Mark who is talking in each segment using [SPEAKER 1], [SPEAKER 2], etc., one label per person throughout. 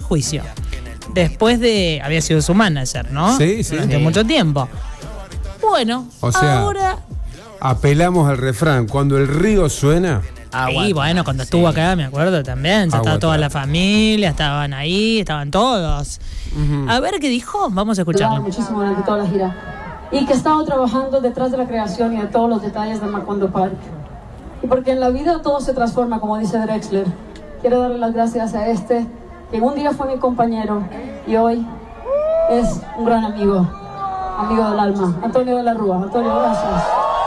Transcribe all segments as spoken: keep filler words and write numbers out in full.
[SPEAKER 1] juicio. Después de... Había sido su manager, ¿no?
[SPEAKER 2] Sí, sí.
[SPEAKER 1] Durante
[SPEAKER 2] sí.
[SPEAKER 1] mucho tiempo. Bueno,
[SPEAKER 2] o sea,
[SPEAKER 1] ahora...
[SPEAKER 2] apelamos al refrán. Cuando el río suena...
[SPEAKER 1] Aguanta. Y bueno, cuando estuvo sí. acá, me acuerdo también. Ya estaba toda la familia, estaban ahí, estaban todos. Uh-huh. A ver qué dijo, vamos a escucharlo.
[SPEAKER 3] Muchísimo durante toda la gira. Y que he estado trabajando detrás de la creación y de todos los detalles de Macondo Park. Y porque en la vida todo se transforma, como dice Drexler. Quiero darle las gracias a este, que un día fue mi compañero y hoy es un gran amigo, amigo del alma. Antonio de la Rúa. Antonio, gracias.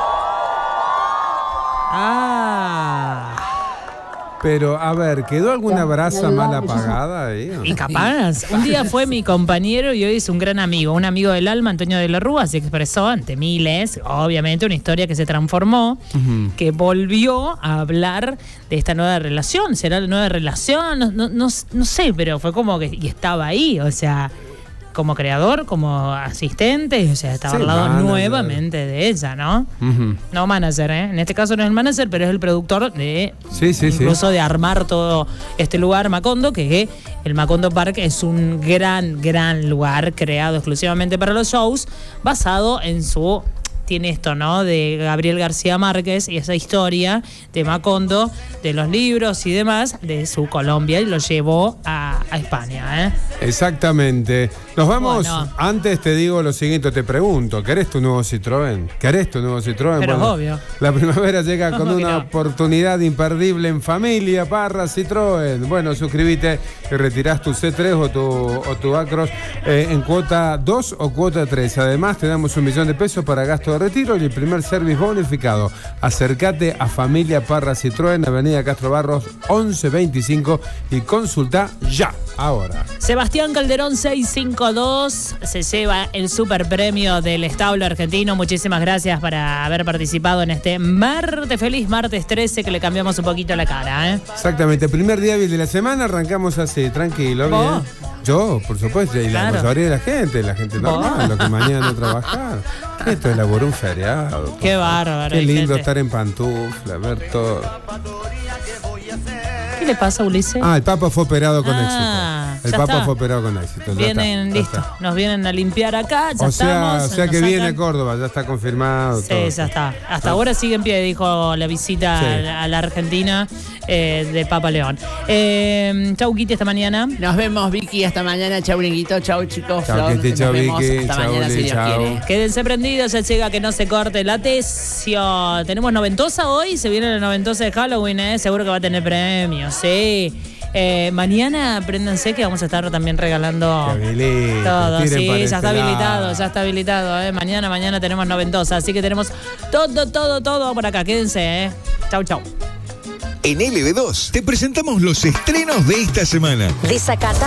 [SPEAKER 1] Ah.
[SPEAKER 2] Pero, a ver, ¿quedó alguna brasa mal apagada ahí? ¿No?
[SPEAKER 1] Y capaz. Un día fue mi compañero y hoy es un gran amigo. Un amigo del alma, Antonio de la Rúa, se expresó ante miles. Obviamente una historia que se transformó, uh-huh. que volvió a hablar de esta nueva relación. ¿Será la nueva relación? No, no, no, no sé, pero fue como que y estaba ahí, o sea... como creador, como asistente, o sea, estaba sí, al lado manager. nuevamente de ella, ¿no? Uh-huh. No manager, ¿eh? En este caso no es el manager, pero es el productor de
[SPEAKER 2] sí, sí,
[SPEAKER 1] incluso
[SPEAKER 2] sí.
[SPEAKER 1] de armar todo este lugar Macondo, que el Macondo Park es un gran, gran lugar creado exclusivamente para los shows, basado en su... Tiene esto, ¿no? De Gabriel García Márquez y esa historia de Macondo, de los libros y demás, de su Colombia, y lo llevó a, a España, ¿eh?
[SPEAKER 2] Exactamente. Nos vamos.
[SPEAKER 1] Bueno.
[SPEAKER 2] Antes te digo lo siguiente, te pregunto, ¿querés tu nuevo Citroën? ¿Querés tu nuevo Citroën?
[SPEAKER 1] Pero
[SPEAKER 2] bueno,
[SPEAKER 1] obvio.
[SPEAKER 2] La primavera llega con una
[SPEAKER 1] no?
[SPEAKER 2] oportunidad imperdible en familia, Parra Citroën. Bueno, suscríbete y retirás tu C tres o tu, o tu Acros eh, en cuota dos o cuota tres. Además, te damos un millón de pesos para gasto de retiro y el primer service bonificado. Acércate a Familia Parra Citroën, Avenida Castro Barros once veinticinco y consulta ya, ahora.
[SPEAKER 1] Sebastián Calderón seiscientos cincuenta y dos se lleva el super premio del establo argentino. Muchísimas gracias por haber participado en este martes, feliz martes trece, que le cambiamos un poquito la cara, ¿eh?
[SPEAKER 2] Exactamente, primer día hábil de la semana, arrancamos así, tranquilo,
[SPEAKER 1] ¿Vos?
[SPEAKER 2] bien. Yo, por supuesto, y la
[SPEAKER 1] claro.
[SPEAKER 2] mayoría de la gente, la gente normal, los que mañana no trabajar. Esto elaboró un feriado.
[SPEAKER 1] Qué bárbaro.
[SPEAKER 2] Qué lindo
[SPEAKER 1] gente.
[SPEAKER 2] estar en pantufla, ver todo.
[SPEAKER 1] ¿Qué le pasa, Ulises?
[SPEAKER 2] Ah, el Papa fue operado con
[SPEAKER 1] ah,
[SPEAKER 2] éxito. El Papa está. fue operado con éxito.
[SPEAKER 1] Vienen,
[SPEAKER 2] está,
[SPEAKER 1] listo.
[SPEAKER 2] está.
[SPEAKER 1] Nos vienen a limpiar acá, ya
[SPEAKER 2] o sea,
[SPEAKER 1] estamos.
[SPEAKER 2] O sea que
[SPEAKER 1] sacan.
[SPEAKER 2] viene a Córdoba, ya está confirmado.
[SPEAKER 1] Sí,
[SPEAKER 2] todo.
[SPEAKER 1] ya está. Hasta ah. ahora sigue en pie, dijo la visita sí. a, a la Argentina eh, de Papa León. Eh, chau, Kitty, hasta mañana.
[SPEAKER 4] Nos vemos, Vicky, hasta mañana. Chau, Bringuito. Chau, chicos.
[SPEAKER 2] Chau, Kitty,
[SPEAKER 4] Nos
[SPEAKER 2] chau,
[SPEAKER 4] vemos
[SPEAKER 2] Vicky.
[SPEAKER 4] hasta
[SPEAKER 2] Chau,
[SPEAKER 4] mañana,
[SPEAKER 2] Uli,
[SPEAKER 4] si Dios
[SPEAKER 2] chau.
[SPEAKER 4] quiere.
[SPEAKER 1] Quédense prendidos, ya llega que no se corte la tesio. Tenemos noventosa hoy, se viene la noventosa de Halloween, ¿eh? Seguro que va a tener premios, sí. Eh, mañana préndanse que vamos a estar también regalando todo, sí, ya está habilitado, ya está habilitado, eh. Mañana, mañana tenemos noventosa, así que tenemos todo, todo, todo por acá, quédense, eh. Chau, chau.
[SPEAKER 5] En L B dos te presentamos los estrenos de esta semana.
[SPEAKER 6] Desacata.